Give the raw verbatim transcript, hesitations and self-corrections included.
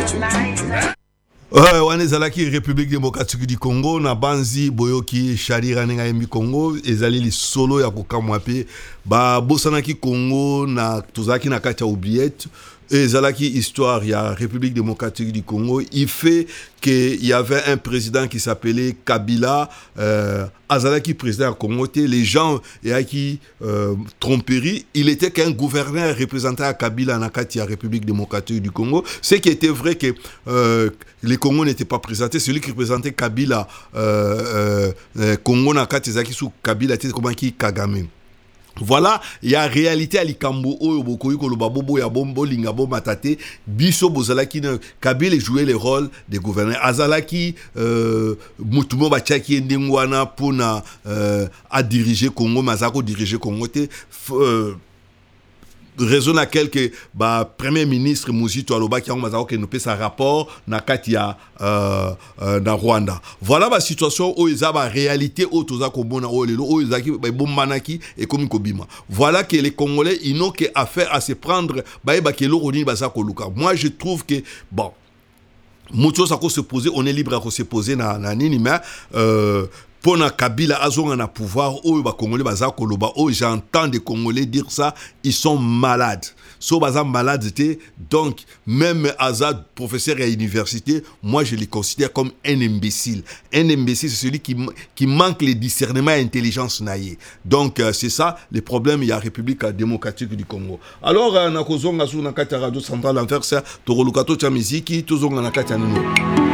Euh, wana ezalaki République démocratique du Congo na banzi boyoki Sharira nenga yembi Congo ezali li solo ya kokamwa pe ba bosanaki Congo na tozaki na kati ya oubliette ezalaki histoire ya République démocratique du Congo. Il fait qu'il y avait un président qui s'appelait Kabila, euh, Azalaki président Congo, les gens qui euh, tromperie, il était qu'un gouverneur représentant à Kabila dans la République démocratique du Congo. Ce qui était vrai que euh, les Congos n'étaient pas présentés, celui qui représentait Kabila, euh, euh, Congo dans la sous Kabila, c'était comme qui Kagame. Voilà, il y a réalité à Likambo, Oyo Bokoyi Kolobabobo, Yabombo, Lingabo, Matate, Biso Bozalaki, Kabila jouait le rôle des gouverneurs. Azalaki, euh, Mutumo Bachaki Ndengwana, Pona, euh, a dirigé Congo, Mazako diriger Congo, euh, raison à laquelle que bah premier ministre Muzito Aloba qui a mazao que nous paie sa rapport na katia euh, euh, na Rwanda. Voilà ma situation où ils ont la réalité où tout ça comme on a où les où ils ont bah bon manaki et comme kobima. Voilà que les Congolais ils n'ont qu'affaire à se prendre bah bah que l'oroni bah ça koluka. Moi je trouve que bon mucho ça se poser on est libre à se poser na na nini mais euh pour na Kabila azonga na pouvoir ou ba Congolais baza koloba oh j'entends des Congolais dire ça ils sont malades so baza malades donc même Azad professeur à l'université moi je les considère comme un imbécile un imbécile c'est celui qui qui manque le discernement et intelligence naïe donc euh, c'est ça le problème il y a République démocratique du Congo alors na kozonga sur na kati radio centrale en faire ça to rolukato cha muziki tozonga na kati ya nino